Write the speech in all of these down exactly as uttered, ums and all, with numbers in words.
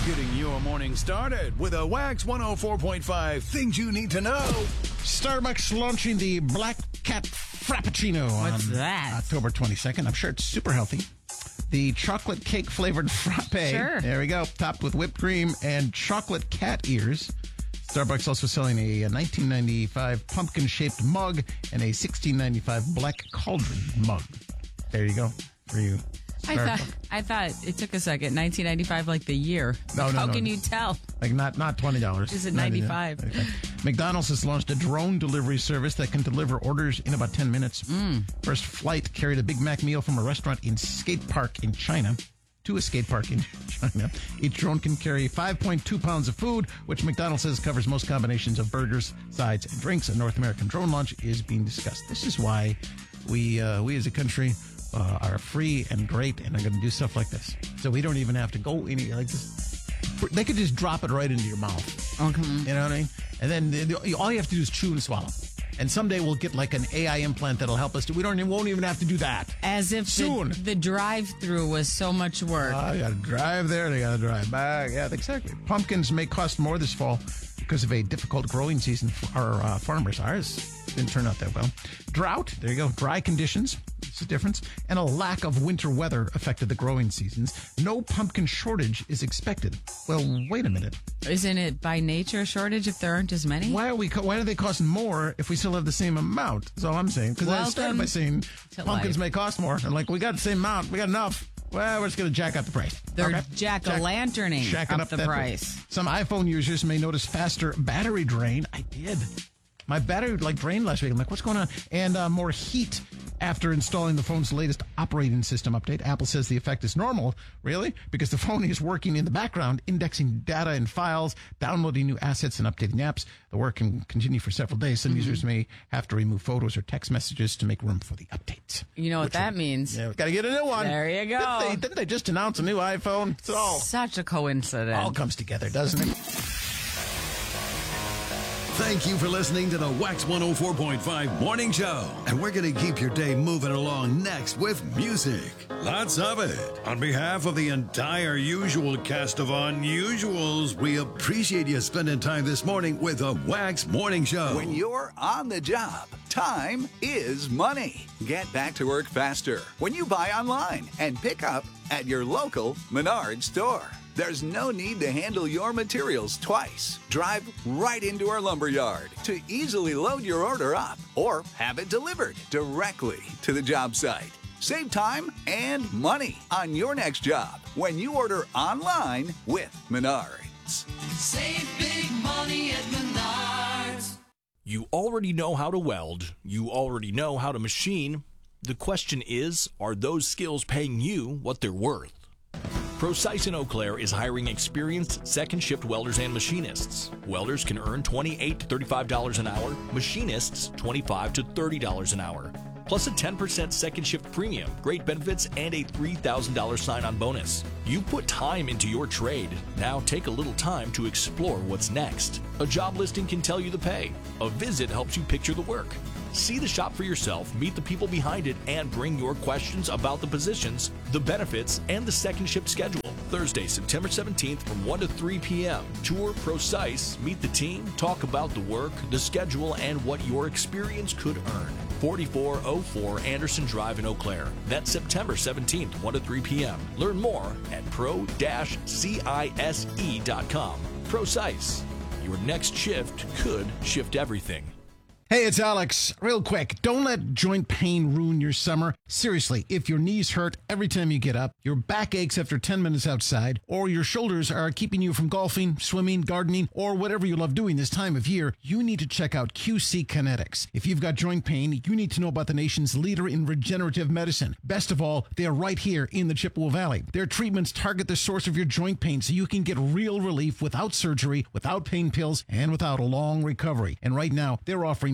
Getting your morning started with a Wax one oh four point five Things You Need to Know. Starbucks launching the Black Cat Frappuccino What's on that? October twenty-second. I'm sure it's super healthy. The chocolate cake flavored frappe. Sure. There we go. Topped with whipped cream and chocolate cat ears. Starbucks also selling a nineteen ninety-five pumpkin-shaped mug and a sixteen ninety-five black cauldron mug. There you go for you. I thought I thought it took a second. nineteen ninety-five, like the year. No, no, How no. can you tell? Like not not twenty dollars. Is it ninety-five? Okay. McDonald's has launched a drone delivery service that can deliver orders in about ten minutes. Mm. First flight carried a Big Mac meal from a restaurant in Skate Park in China to a skate park in China. Each drone can carry five point two pounds of food, which McDonald's says covers most combinations of burgers, sides, and drinks. A North American drone launch is being discussed. This is why we uh, we as a country uh, are free and great and are going to do stuff like this. So we don't even have to go any like this. They could just drop it right into your mouth. Okay. You know what I mean? And then the, the, all you have to do is chew and swallow. And someday we'll get like an A I implant that'll help us. Do, we don't even, won't even have to do that. As if Soon. the, the drive-through was so much work. I got to drive there. They got to drive back. Yeah, exactly. Pumpkins may cost more this fall because of a difficult growing season for our uh, farmers. Ours didn't turn out that well. Drought. There you go. Dry conditions. It's a difference. And a lack of winter weather affected the growing seasons. No pumpkin shortage is expected. Well, wait a minute. Isn't it by nature a shortage if there aren't as many? Why are we? Co- why do they cost more if we still have the same amount? That's all I'm saying. Because I started Welcome by saying to pumpkins life. may cost more. I'm like, we got the same amount. We got enough. Well, we're just going to jack up the price. They're Okay? jack-o'-lanterning Jacking up the that price. Some iPhone users may notice faster battery drain. I did. My battery like drained last week. I'm like, what's going on? And uh, more heat after installing the phone's latest operating system update. Apple says the effect is normal, really, because the phone is working in the background, indexing data and files, downloading new assets, and updating apps. The work can continue for several days. Some mm-hmm. users may have to remove photos or text messages to make room for the update. You know what Which that will, means. Yeah, got to get a new one. There you go. Didn't they, didn't they just announce a new iPhone? It's all, Such a coincidence. all comes together, doesn't it? Thank you for listening to the Wax one oh four point five Morning Show. And we're going to keep your day moving along next with music. Lots of it. On behalf of the entire usual cast of unusuals, we appreciate you spending time this morning with the Wax Morning Show. When you're on the job, time is money. Get back to work faster when you buy online and pick up at your local Menards store. There's no need to handle your materials twice. Drive right into our lumberyard to easily load your order up or have it delivered directly to the job site. Save time and money on your next job when you order online with Menards. Save big money at Menards. You already know how to weld. You already know how to machine. The question is, are those skills paying you what they're worth? ProSice in Eau Claire is hiring experienced second-shift welders and machinists. Welders can earn twenty-eight to thirty-five dollars an hour, machinists twenty-five to thirty dollars an hour, plus a ten percent second-shift premium, great benefits, and a three thousand dollars sign-on bonus. You put time into your trade. Now take a little time to explore what's next. A job listing can tell you the pay. A visit helps you picture the work. See the shop for yourself, meet the people behind it, and bring your questions about the positions, the benefits, and the second shift schedule. Thursday, September seventeenth from one to three p.m. Tour ProSice, meet the team, talk about the work, the schedule, and what your experience could earn. forty-four oh four Anderson Drive in Eau Claire. That's September seventeenth, one to three p.m. Learn more at pro dash cice dot com. ProSice. Your next shift could shift everything. Hey, it's Alex. Real quick, don't let joint pain ruin your summer. Seriously, if your knees hurt every time you get up, your back aches after ten minutes outside, or your shoulders are keeping you from golfing, swimming, gardening, or whatever you love doing this time of year, you need to check out Q C Kinetics. If you've got joint pain, you need to know about the nation's leader in regenerative medicine. Best of all, they are right here in the Chippewa Valley. Their treatments target the source of your joint pain so you can get real relief without surgery, without pain pills, and without a long recovery. And right now, they're offering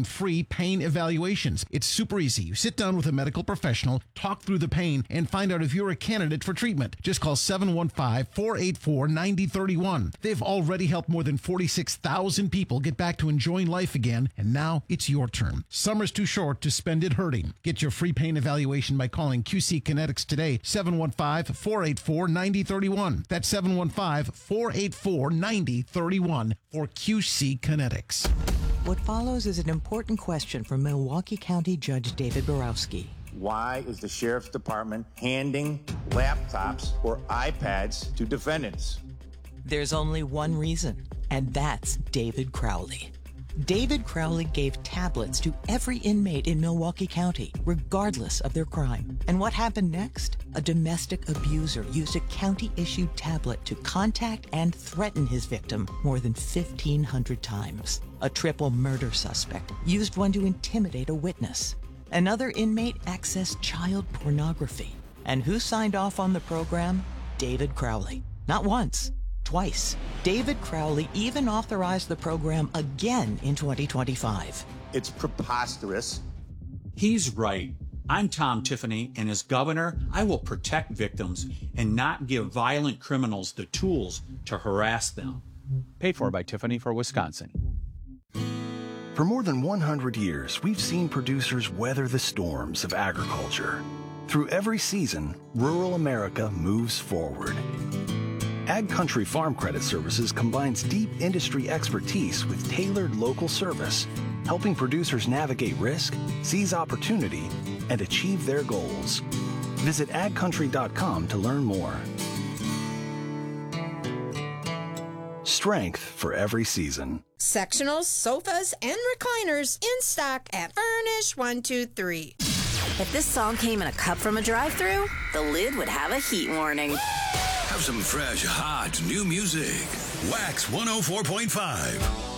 free pain evaluations. It's super easy. You sit down with a medical professional, talk through the pain, and find out if you're a candidate for treatment. Just call seven one five, four eight four, nine zero three one. They've already helped more than forty-six thousand people get back to enjoying life again, and now it's your turn. Summer's too short to spend it hurting. Get your free pain evaluation by calling Q C Kinetics today, seven one five, four eight four, nine zero three one. That's seven one five, four eight four, nine zero three one for Q C Kinetics. What follows is an important question from Milwaukee County Judge David Borowski. Why is the Sheriff's Department handing laptops or iPads to defendants? There's only one reason, and that's David Crowley. David Crowley gave tablets to every inmate in Milwaukee County, regardless of their crime. And what happened next? A domestic abuser used a county-issued tablet to contact and threaten his victim more than fifteen hundred times. A triple murder suspect used one to intimidate a witness. Another inmate accessed child pornography. And who signed off on the program? David Crowley. Not once, twice. David Crowley even authorized the program again in twenty twenty-five. It's preposterous. He's right. I'm Tom Tiffany, and as governor, I will protect victims and not give violent criminals the tools to harass them. Paid for by Tiffany for Wisconsin. For more than one hundred years, we've seen producers weather the storms of agriculture. Through every season, rural America moves forward. Ag Country Farm Credit Services combines deep industry expertise with tailored local service, helping producers navigate risk, seize opportunity, and achieve their goals. Visit ag country dot com to learn more. Strength for every season. Sectionals, sofas, and recliners in stock at Furnish one two three. If this song came in a cup from a drive-thru, the lid would have a heat warning. Have some fresh, hot, new music. Wax one oh four point five.